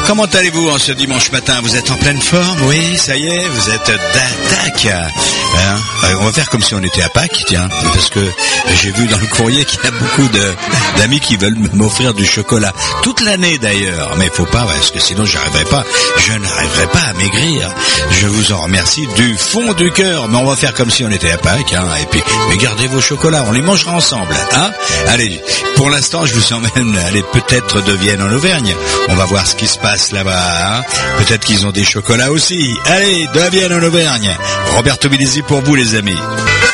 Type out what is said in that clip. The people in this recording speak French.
Comment allez-vous en ce dimanche matin? Vous êtes en pleine forme? Oui, ça y est, vous êtes d'attaque. On va faire comme si on était à Pâques, tiens, parce que j'ai vu dans le courrier qu'il y a beaucoup d'amis qui veulent m'offrir du chocolat. Toute l'année d'ailleurs, mais faut pas, parce que sinon je n'arriverai pas à maigrir. Je vous en remercie du fond du cœur, mais on va faire comme si on était à Pâques, et puis, mais gardez vos chocolats, on les mangera ensemble, Allez, pour l'instant, je vous emmène, peut-être de Vienne en Auvergne. On va voir ce qui se passe là-bas, Peut-être qu'ils ont des chocolats aussi. Allez, de Vienne en Auvergne. Roberto Bilisi pour vous, les amis.